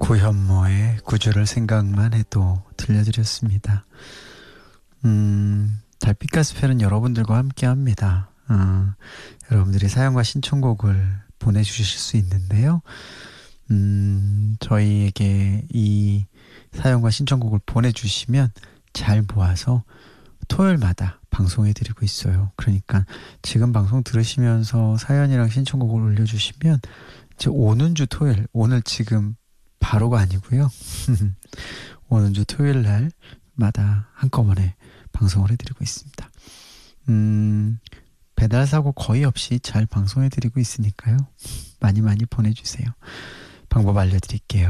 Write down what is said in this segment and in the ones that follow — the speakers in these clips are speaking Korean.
구현모의 구주를 생각만 해도 들려드렸습니다. 달빛 가스펠은 여러분들과 함께합니다. 여러분들이 사연과 신청곡을 보내주실 수 있는데요. 저희에게 이 사연과 신청곡을 보내주시면 잘 모아서 토요일마다 방송해드리고 있어요. 그러니까 지금 방송 들으시면서 사연이랑 신청곡을 올려주시면 이제 오는 주 토요일, 오늘 지금 바로가 아니고요. 오는 주 토요일 날마다 한꺼번에 방송을 해드리고 있습니다. 배달사고 거의 없이 잘 방송해드리고 있으니까요. 많이 보내주세요. 방법 알려드릴게요.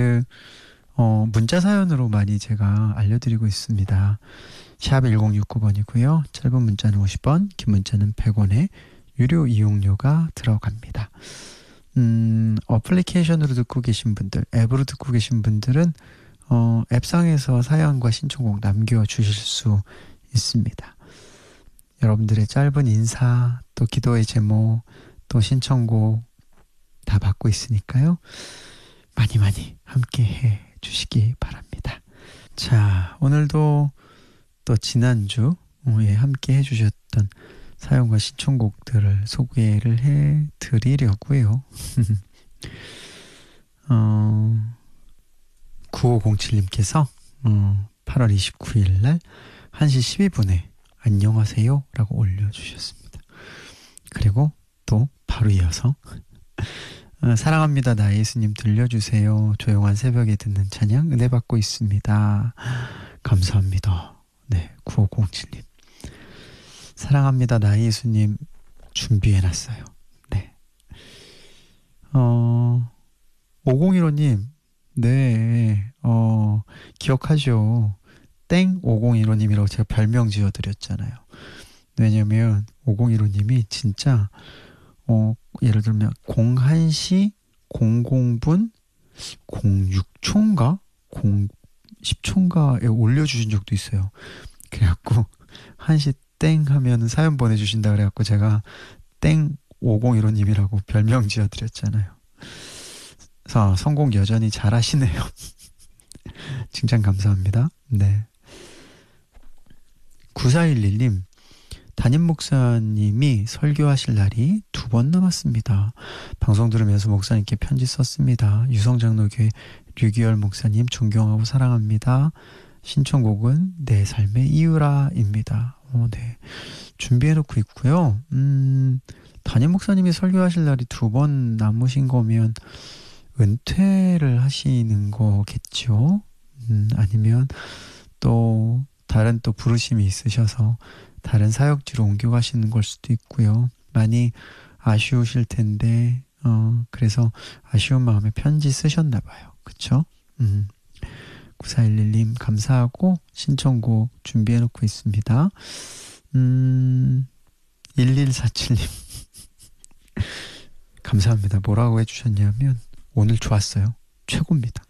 문자 사연으로 많이 제가 알려드리고 있습니다. 샵 1069번이고요. 짧은 문자는 50원, 긴 문자는 100원에 유료 이용료가 들어갑니다. 어플리케이션으로 듣고 계신 분들, 앱으로 듣고 계신 분들은 앱상에서 사연과 신청곡 남겨주실 수 있습니다. 여러분들의 짧은 인사, 또 기도의 제목, 또 신청곡 다 받고 있으니까요. 많이 함께 해주시기 바랍니다. 자, 오늘도 또 지난주에 함께 해주셨던 사연과 신청곡들을 소개를 해드리려고요. 9507님께서 8월 29일 날 1시 12분에 안녕하세요 라고 올려주셨습니다. 그리고 또 바로 이어서 사랑합니다 나 예수님 들려주세요. 조용한 새벽에 듣는 찬양 은혜 받고 있습니다. 감사합니다. 네, 9507님 사랑합니다 나 예수님 준비해놨어요. 네. 5015님 네, 기억하죠. 땡 5015님이라고 제가 별명 지어드렸잖아요. 왜냐면 5015님이 진짜 예를 들면 01시 00분 06초인가 10초인가에 올려주신 적도 있어요. 그래갖고 1시 땡 하면 사연 보내주신다 그래갖고 제가 땡 5015님이라고 별명 지어드렸잖아요. 자, 성공 여전히 잘하시네요. 칭찬 감사합니다. 네. 9411님 담임 목사님이 설교하실 날이 2번 남았습니다. 방송 들으면서 목사님께 편지 썼습니다. 유성장로교회 류기열 목사님 존경하고 사랑합니다. 신청곡은 내 삶의 이유라입니다. 네. 준비해놓고 있고요. 담임 목사님이 설교하실 날이 2번 남으신 거면 은퇴를 하시는 거겠죠? 아니면 또 다른 또 부르심이 있으셔서 다른 사역지로 옮겨가시는 걸 수도 있고요. 많이 아쉬우실 텐데 그래서 아쉬운 마음에 편지 쓰셨나 봐요. 그쵸? 9411님 감사하고 신청곡 준비해놓고 있습니다. 1147님 감사합니다. 뭐라고 해주셨냐면 오늘 좋았어요. 최고입니다.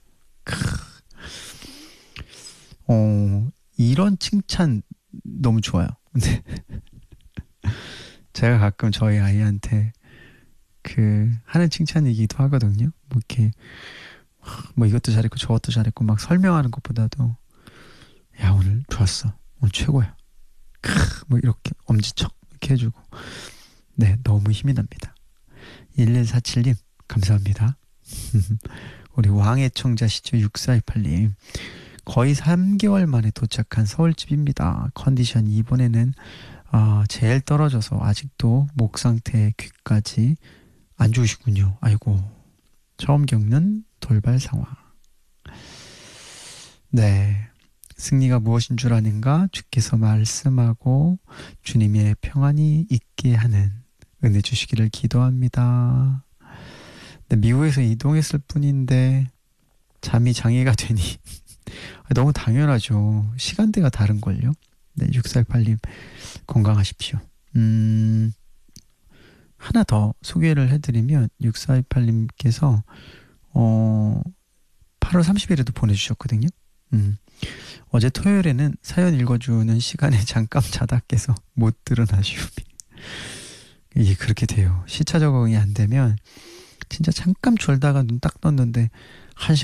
이런 칭찬 너무 좋아요. 근데 제가 가끔 저희 아이한테 하는 칭찬이기도 하거든요. 뭐 이렇게 뭐 이것도 잘했고 저것도 잘했고 막 설명하는 것보다도 야 오늘 좋았어. 오늘 최고야. 뭐 이렇게 엄지척 이렇게 해주고 네 너무 힘이 납니다. 1147님 감사합니다. 우리 왕의 청자시죠. 6428님 거의 3개월 만에 도착한 서울집입니다. 컨디션이 이번에는 제일 떨어져서 아직도 목 상태 귀까지 안 좋으시군요. 아이고 처음 겪는 돌발 상황. 네, 승리가 무엇인 줄 아는가 주께서 말씀하고 주님의 평안이 있게 하는 은혜 주시기를 기도합니다. 네, 미국에서 이동했을 뿐인데 잠이 장애가 되니 너무 당연하죠. 시간대가 다른걸요. 네, 6418님 건강하십시오. 하나 더 소개를 해드리면 6418님께서 8월 30일에도 보내주셨거든요. 어제 토요일에는 사연 읽어주는 시간에 잠깐 자다 깨서 못 들은 아쉬움이 이게 그렇게 돼요. 시차 적응이 안 되면 진짜 잠깐 졸다가 눈 딱 떴는데 1시간